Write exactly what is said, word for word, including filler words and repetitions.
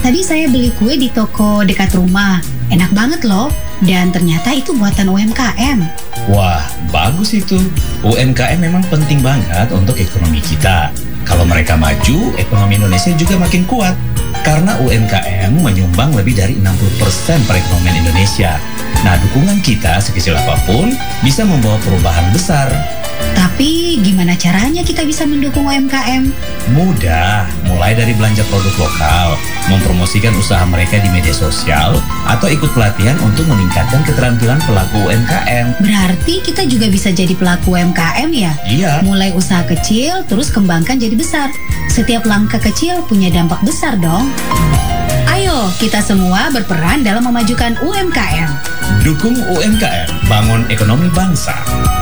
Tadi saya beli kue di toko dekat rumah. Enak banget loh. Dan ternyata itu buatan U M K M. Wah, bagus itu. U M K M memang penting banget untuk ekonomi kita. Kalau mereka maju, ekonomi Indonesia juga makin kuat. Karena U M K M menyumbang lebih dari enam puluh persen perekonomian Indonesia. Nah, dukungan kita sekecil apapun bisa membawa perubahan besar. Tapi gimana caranya kita bisa mendukung U M K M? Mudah, mulai dari belanja produk lokal, mempromosikan usaha mereka di media sosial, atau ikut pelatihan untuk meningkatkan keterampilan pelaku U M K M. Berarti kita juga bisa jadi pelaku U M K M ya? Iya. Mulai usaha kecil, terus kembangkan jadi besar. Setiap langkah kecil punya dampak besar dong. Ayo, kita semua berperan dalam memajukan U M K M. Dukung U M K M, bangun ekonomi bangsa.